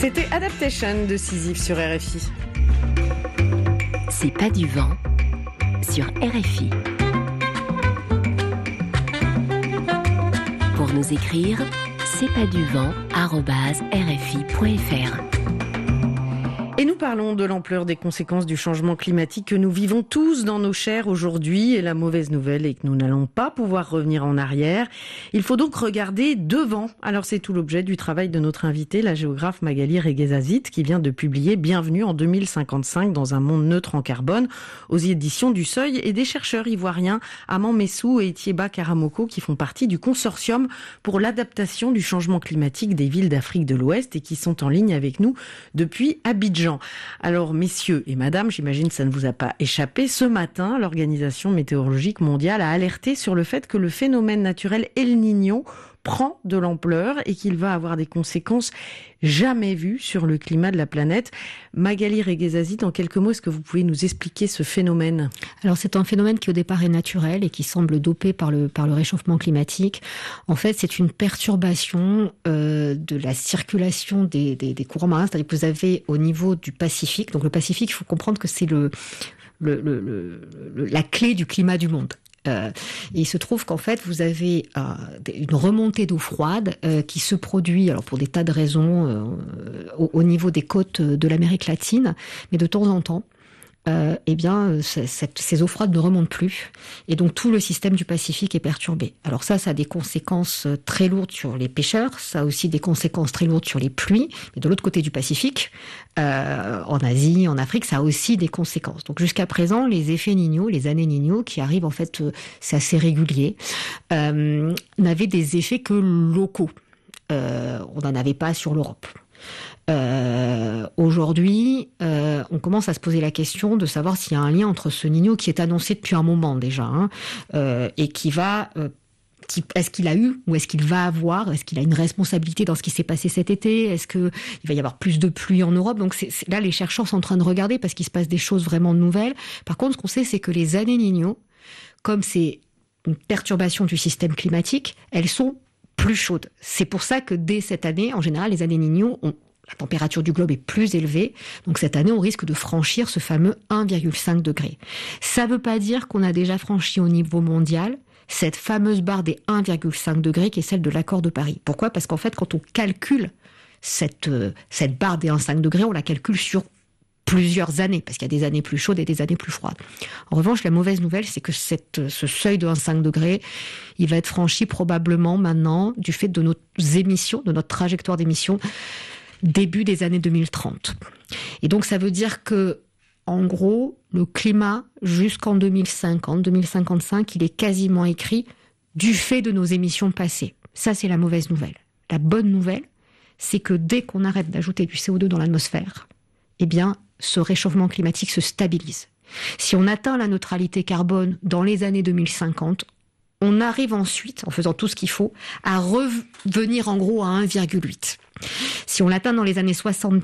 C'était Adaptation de Sisyphe sur RFI. C'est pas du vent sur RFI. Pour nous écrire, c'est pas du vent@rfi.fr. Et nous parlons de l'ampleur des conséquences du changement climatique que nous vivons tous dans nos chairs aujourd'hui. Et la mauvaise nouvelle est que nous n'allons pas pouvoir revenir en arrière. Il faut donc regarder devant. Alors c'est tout l'objet du travail de notre invitée, la géographe Magali Reguezazit, qui vient de publier Bienvenue en 2055 dans un monde neutre en carbone aux éditions du Seuil, et des chercheurs ivoiriens Aman Messou et Thieba Karamoko qui font partie du consortium pour l'adaptation du changement climatique des villes d'Afrique de l'Ouest et qui sont en ligne avec nous depuis Abidjan. Alors, messieurs et madame, j'imagine que ça ne vous a pas échappé. Ce matin, l'Organisation météorologique mondiale a alerté sur le fait que le phénomène naturel El Niño prend de l'ampleur et qu'il va avoir des conséquences jamais vues sur le climat de la planète. Magali Reguezazit, en quelques mots, est-ce que vous pouvez nous expliquer ce phénomène ? Alors c'est un phénomène qui au départ est naturel et qui semble dopé par le réchauffement climatique. En fait, c'est une perturbation de la circulation des courants marins. C'est-à-dire que vous avez au niveau du Pacifique, donc le Pacifique, il faut comprendre que c'est la clé du climat du monde. Et il se trouve qu'en fait, vous avez une remontée d'eau froide qui se produit, alors pour des tas de raisons, au niveau des côtes de l'Amérique latine, mais de temps en temps, ces eaux froides ne remontent plus, et donc tout le système du Pacifique est perturbé. Alors ça a des conséquences très lourdes sur les pêcheurs, ça a aussi des conséquences très lourdes sur les pluies, mais de l'autre côté du Pacifique, en Asie, en Afrique, ça a aussi des conséquences. Donc jusqu'à présent, les effets Niño, les années Niño, qui arrivent en fait, c'est assez régulier, n'avaient des effets que locaux. On n'en avait pas sur l'Europe. Aujourd'hui, on commence à se poser la question de savoir s'il y a un lien entre ce Niño qui est annoncé depuis un moment déjà, et qui va... est-ce qu'il a eu ou est-ce qu'il va avoir, est-ce qu'il a une responsabilité dans ce qui s'est passé cet été, est-ce qu'il va y avoir plus de pluie en Europe? Donc là, les chercheurs sont en train de regarder parce qu'il se passe des choses vraiment nouvelles. Par contre, ce qu'on sait, c'est que les années Niño, comme c'est une perturbation du système climatique, elles sont plus chaudes. C'est pour ça que dès cette année, en général, les années Niño la température du globe est plus élevée, donc cette année, on risque de franchir ce fameux 1,5 degré. Ça ne veut pas dire qu'on a déjà franchi au niveau mondial cette fameuse barre des 1,5 degrés qui est celle de l'accord de Paris. Pourquoi ? Parce qu'en fait, quand on calcule cette barre des 1,5 degrés, on la calcule sur plusieurs années, parce qu'il y a des années plus chaudes et des années plus froides. En revanche, la mauvaise nouvelle, c'est que ce seuil de 1,5 degrés, il va être franchi probablement maintenant du fait de nos émissions, de notre trajectoire d'émissions, début des années 2030. Et donc, ça veut dire que, en gros, le climat, jusqu'en 2050, 2055, il est quasiment écrit du fait de nos émissions passées. Ça, c'est la mauvaise nouvelle. La bonne nouvelle, c'est que dès qu'on arrête d'ajouter du CO2 dans l'atmosphère, eh bien, ce réchauffement climatique se stabilise. Si on atteint la neutralité carbone dans les années 2050, on arrive ensuite, en faisant tout ce qu'il faut, à revenir en gros à 1,8. Si on l'atteint dans les années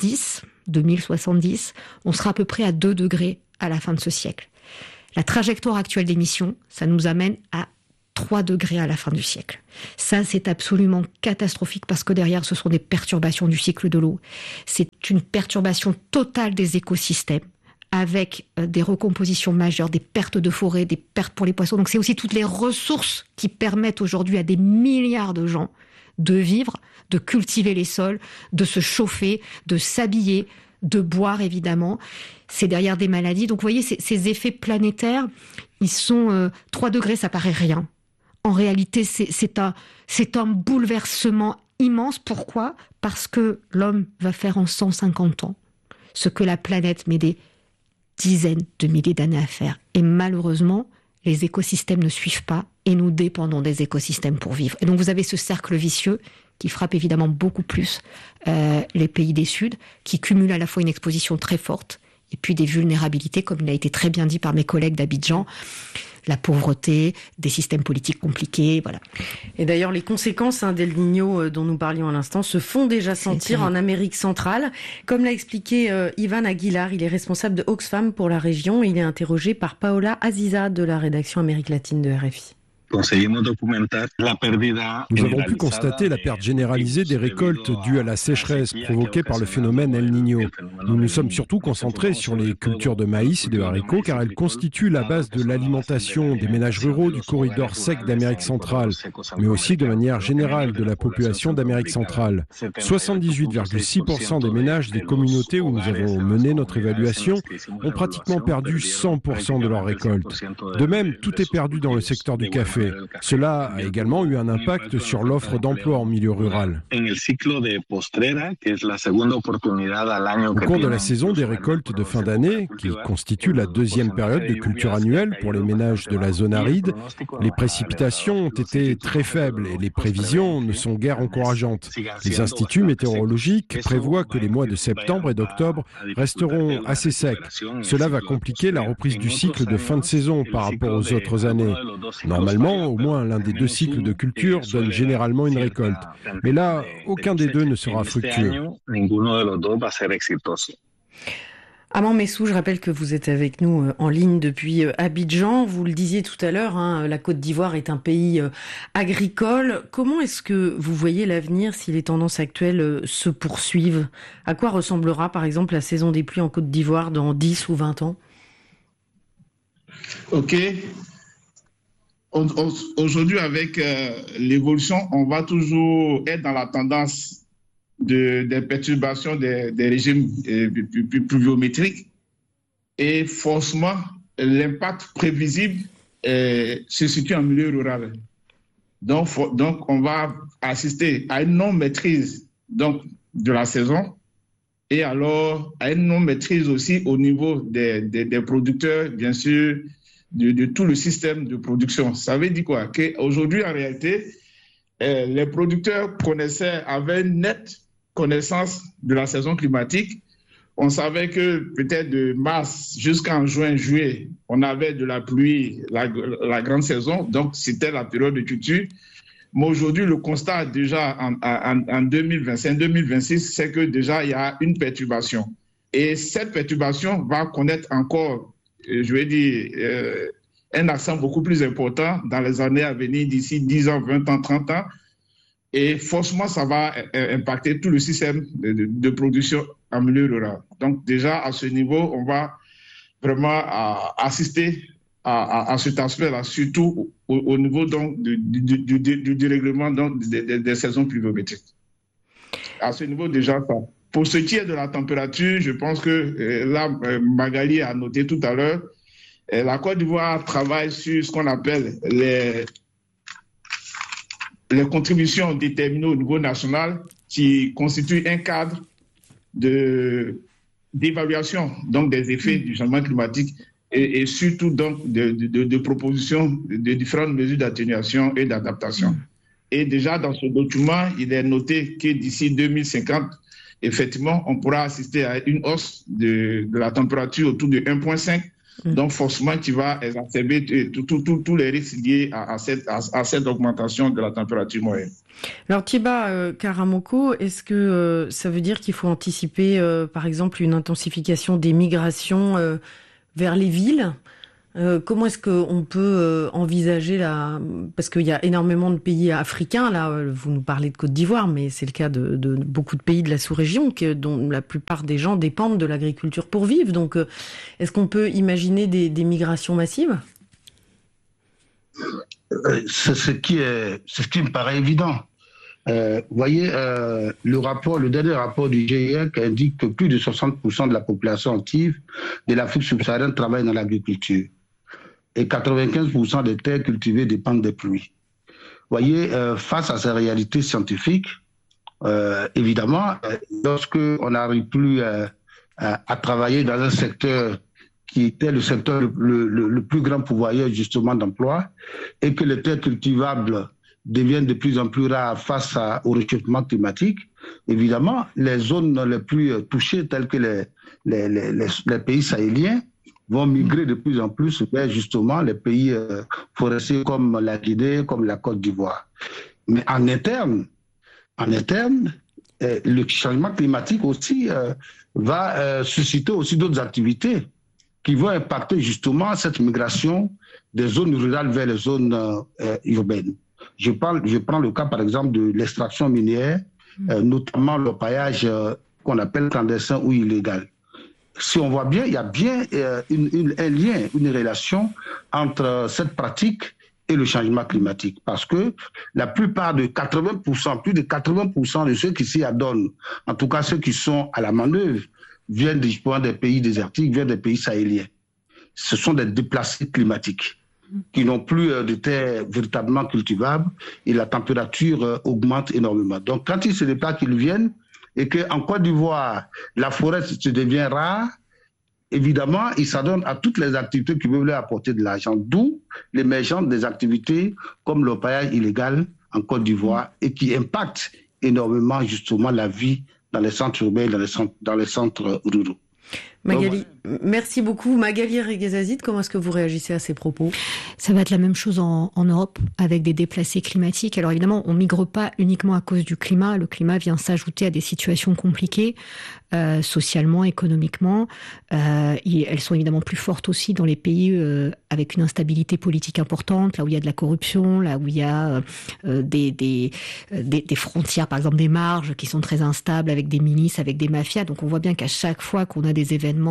2070, on sera à peu près à 2 degrés à la fin de ce siècle. La trajectoire actuelle d'émissions, ça nous amène à 3 degrés à la fin du siècle. Ça, c'est absolument catastrophique parce que derrière, ce sont des perturbations du cycle de l'eau. C'est une perturbation totale des écosystèmes avec des recompositions majeures, des pertes de forêt, des pertes pour les poissons. Donc c'est aussi toutes les ressources qui permettent aujourd'hui à des milliards de gens de vivre, de cultiver les sols, de se chauffer, de s'habiller, de boire évidemment. C'est derrière des maladies. Donc vous voyez, ces effets planétaires, ils sont 3 degrés, ça paraît rien. En réalité, c'est un bouleversement immense. Pourquoi ? Parce que l'homme va faire en 150 ans ce que la planète met des dizaines de milliers d'années à faire. Et malheureusement, les écosystèmes ne suivent pas et nous dépendons des écosystèmes pour vivre. Et donc vous avez ce cercle vicieux qui frappe évidemment beaucoup plus les pays des Suds, qui cumulent à la fois une exposition très forte et puis des vulnérabilités, comme il a été très bien dit par mes collègues d'Abidjan, la pauvreté, des systèmes politiques compliqués, voilà. Et d'ailleurs, les conséquences d'El Niño dont nous parlions à l'instant se font déjà sentir en Amérique centrale. Comme l'a expliqué Ivan Aguilar, il est responsable de Oxfam pour la région. Il est interrogé par Paola Aziza de la rédaction Amérique latine de RFI. Nous avons pu constater la perte généralisée des récoltes due à la sécheresse provoquée par le phénomène El Niño. Nous nous sommes surtout concentrés sur les cultures de maïs et de haricots car elles constituent la base de l'alimentation des ménages ruraux du corridor sec d'Amérique centrale, mais aussi de manière générale de la population d'Amérique centrale. 78,6% des ménages des communautés où nous avons mené notre évaluation ont pratiquement perdu 100% de leur récolte. De même, tout est perdu dans le secteur du café. Cela a également eu un impact sur l'offre d'emploi en milieu rural. Au cours de la saison des récoltes de fin d'année, qui constitue la deuxième période de culture annuelle pour les ménages de la zone aride, les précipitations ont été très faibles et les prévisions ne sont guère encourageantes. Les instituts météorologiques prévoient que les mois de septembre et d'octobre resteront assez secs. Cela va compliquer la reprise du cycle de fin de saison par rapport aux autres années. Normalement, au moins l'un des deux cycles de culture donne généralement une récolte. Mais là, aucun des deux ne sera fructueux. Aman Messou, je rappelle que vous êtes avec nous en ligne depuis Abidjan. Vous le disiez tout à l'heure, la Côte d'Ivoire est un pays agricole. Comment est-ce que vous voyez l'avenir si les tendances actuelles se poursuivent ? À quoi ressemblera par exemple la saison des pluies en Côte d'Ivoire dans 10 ou 20 ans ? Ok. Aujourd'hui, avec l'évolution, on va toujours être dans la tendance des perturbations des régimes pluviométriques et forcément, l'impact prévisible se situe en milieu rural. Donc, on va assister à une non-maîtrise de la saison et alors à une non-maîtrise aussi au niveau des producteurs, bien sûr, de tout le système de production. Ça veut dire quoi? Qu'aujourd'hui, en réalité, les producteurs avaient une nette connaissance de la saison climatique. On savait que peut-être de mars jusqu'en juin, juillet, on avait de la pluie, la grande saison, donc c'était la période de culture. Mais aujourd'hui, le constat déjà en 2025-2026, c'est que déjà il y a une perturbation. Et cette perturbation va connaître encore, je vais dire, un accent beaucoup plus important dans les années à venir, d'ici 10 ans, 20 ans, 30 ans. Et forcément, ça va impacter tout le système de production en milieu rural. Donc déjà, à ce niveau, on va vraiment assister à cet aspect-là, surtout au niveau donc, du dérèglement des saisons pluviométriques. À ce niveau, déjà, ça. Pour ce qui est de la température, je pense que là, Magali a noté tout à l'heure, la Côte d'Ivoire travaille sur ce qu'on appelle les contributions déterminées au niveau national qui constituent un cadre d'évaluation donc des effets du changement climatique et surtout donc de propositions de différentes mesures d'atténuation et d'adaptation. Et déjà dans ce document, il est noté que d'ici 2050, effectivement, on pourra assister à une hausse de la température autour de 1,5, donc forcément qui va exacerber tous les risques liés à cette augmentation de la température moyenne. Alors Thieba Karamoko, est-ce que ça veut dire qu'il faut anticiper par exemple une intensification des migrations vers les villes ? Comment est-ce qu'on peut envisager parce qu'il y a énormément de pays africains, là, vous nous parlez de Côte d'Ivoire, mais c'est le cas de beaucoup de pays de la sous-région, dont la plupart des gens dépendent de l'agriculture pour vivre. Donc, est-ce qu'on peut imaginer des migrations massives ? C'est ce qui me paraît évident. Vous voyez, le dernier rapport du GIEC indique que plus de 60% de la population active de l'Afrique subsaharienne travaille dans l'agriculture. Et 95% des terres cultivées dépendent des pluies. Vous voyez, face à ces réalités scientifiques, évidemment, lorsque on n'arrive plus à travailler dans un secteur qui était le secteur le plus grand pourvoyeur justement d'emploi, et que les terres cultivables deviennent de plus en plus rares face au réchauffement climatique, évidemment, les zones les plus touchées, telles que les pays sahéliens, vont migrer de plus en plus vers justement les pays forestiers comme la Guinée, comme la Côte d'Ivoire. Mais en interne, le changement climatique aussi va susciter aussi d'autres activités qui vont impacter justement cette migration des zones rurales vers les zones urbaines. Je prends le cas, par exemple, de l'extraction minière, notamment le paillage qu'on appelle clandestin ou illégal. Si on voit bien, il y a bien un lien, une relation entre cette pratique et le changement climatique. Parce que la plupart de 80%, plus de 80% de ceux qui s'y adonnent, en tout cas ceux qui sont à la manœuvre, viennent des pays désertiques, viennent des pays sahéliens. Ce sont des déplacés climatiques qui n'ont plus de terres véritablement cultivables et la température augmente énormément. Donc quand ils se déplacent, qu'ils viennent, et qu'en Côte d'Ivoire, la forêt se devient rare, évidemment, ils s'adonnent à toutes les activités qui peuvent leur apporter de l'argent, d'où l'émergence des activités comme le paillage illégal en Côte d'Ivoire et qui impactent énormément justement la vie dans les centres urbains, dans les centres ruraux. Magali, merci beaucoup. Magali Reguezazid, comment est-ce que vous réagissez à ces propos ? Ça va être la même chose en Europe, avec des déplacés climatiques. Alors évidemment, on migre pas uniquement à cause du climat. Le climat vient s'ajouter à des situations compliquées, socialement, économiquement. Elles sont évidemment plus fortes aussi dans les pays avec une instabilité politique importante, là où il y a de la corruption, là où il y a des frontières, par exemple des marges qui sont très instables, avec des milices, avec des mafias. Donc on voit bien qu'à chaque fois qu'on a des événements,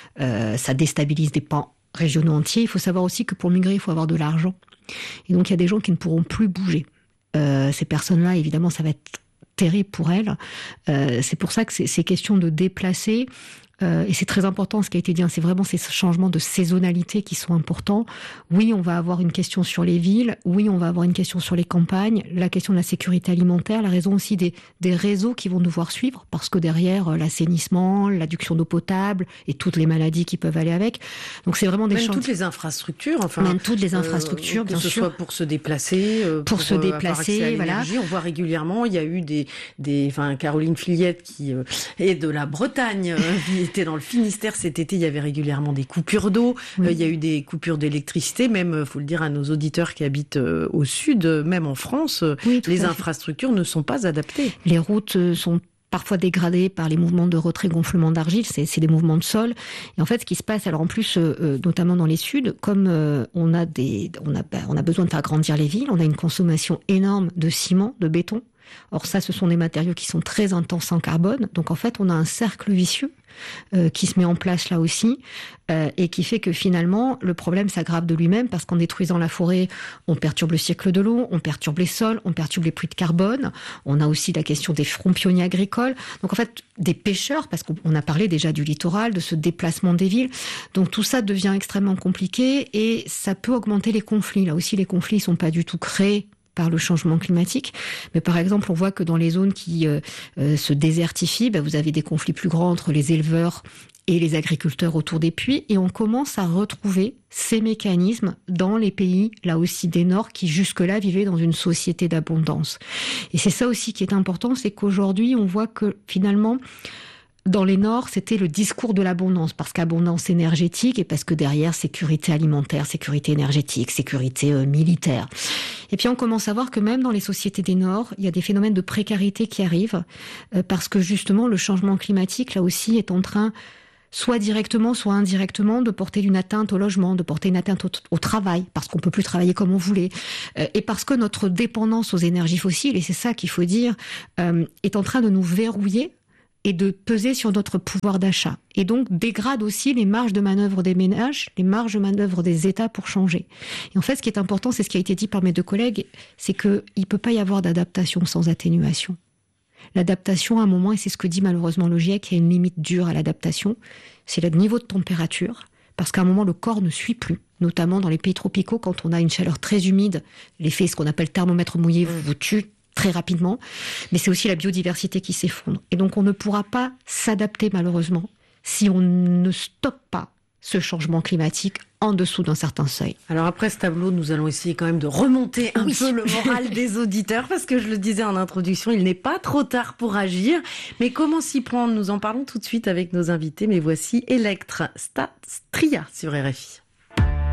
ça déstabilise des pans régionaux entiers. Il faut savoir aussi que pour migrer, il faut avoir de l'argent. Et donc il y a des gens qui ne pourront plus bouger. Ces personnes-là, évidemment, ça va être terrible pour elles. C'est pour ça que ces questions de déplacer, et c'est très important ce qui a été dit, c'est vraiment ces changements de saisonnalité qui sont importants. Oui, on va avoir une question sur les villes, oui, on va avoir une question sur les campagnes, la question de la sécurité alimentaire, la raison aussi des réseaux qui vont devoir suivre, parce que derrière, l'assainissement, l'adduction d'eau potable et toutes les maladies qui peuvent aller avec. Donc c'est vraiment des chantiers. Même toutes les infrastructures, même toutes les infrastructures, bien sûr. Que ce soit pour se déplacer, pour se déplacer, voilà. On voit régulièrement, il y a eu Caroline Fillette qui est de la Bretagne, était dans le Finistère cet été, il y avait régulièrement des coupures d'eau, il y a eu des coupures d'électricité, même, faut le dire à nos auditeurs qui habitent au sud, même en France, les infrastructures ne sont pas adaptées. Les routes sont parfois dégradées par les mouvements de retrait-gonflement d'argile, c'est des mouvements de sol. Et en fait, ce qui se passe, alors en plus, notamment dans les suds, comme on a besoin de faire grandir les villes, on a une consommation énorme de ciment, de béton. Or ça, ce sont des matériaux qui sont très intenses en carbone. Donc en fait, on a un cercle vicieux qui se met en place là aussi et qui fait que finalement, le problème s'aggrave de lui-même parce qu'en détruisant la forêt, on perturbe le cycle de l'eau, on perturbe les sols, on perturbe les puits de carbone. On a aussi la question des fronts pionniers agricoles. Donc en fait, des pêcheurs, parce qu'on a parlé déjà du littoral, de ce déplacement des villes. Donc tout ça devient extrêmement compliqué et ça peut augmenter les conflits. Là aussi, les conflits ne sont pas du tout créés par le changement climatique. Mais par exemple, on voit que dans les zones qui se désertifient, vous avez des conflits plus grands entre les éleveurs et les agriculteurs autour des puits. Et on commence à retrouver ces mécanismes dans les pays, là aussi des Nords, qui jusque-là vivaient dans une société d'abondance. Et c'est ça aussi qui est important, c'est qu'aujourd'hui, on voit que finalement, dans les Nords, c'était le discours de l'abondance, parce qu'abondance énergétique et parce que derrière, sécurité alimentaire, sécurité énergétique, sécurité militaire. Et puis on commence à voir que même dans les sociétés des Nords, il y a des phénomènes de précarité qui arrivent, parce que justement, le changement climatique, là aussi, est en train, soit directement, soit indirectement, de porter une atteinte au logement, de porter une atteinte au travail, parce qu'on peut plus travailler comme on voulait, et parce que notre dépendance aux énergies fossiles, et c'est ça qu'il faut dire, est en train de nous verrouiller et de peser sur notre pouvoir d'achat. Et donc dégrade aussi les marges de manœuvre des ménages, les marges de manœuvre des États pour changer. Et en fait, ce qui est important, c'est ce qui a été dit par mes deux collègues, c'est qu'il ne peut pas y avoir d'adaptation sans atténuation. L'adaptation, à un moment, et c'est ce que dit malheureusement le GIEC, il y a une limite dure à l'adaptation, c'est le niveau de température, parce qu'à un moment, le corps ne suit plus, notamment dans les pays tropicaux, quand on a une chaleur très humide, l'effet, ce qu'on appelle thermomètre mouillé, vous tue très rapidement, mais c'est aussi la biodiversité qui s'effondre. Et donc on ne pourra pas s'adapter malheureusement si on ne stoppe pas ce changement climatique en dessous d'un certain seuil. Alors après ce tableau, nous allons essayer quand même de remonter un peu le moral des auditeurs, parce que je le disais en introduction, il n'est pas trop tard pour agir. Mais comment s'y prendre ? Nous en parlons tout de suite avec nos invités, mais voici Electra Stria sur RFI.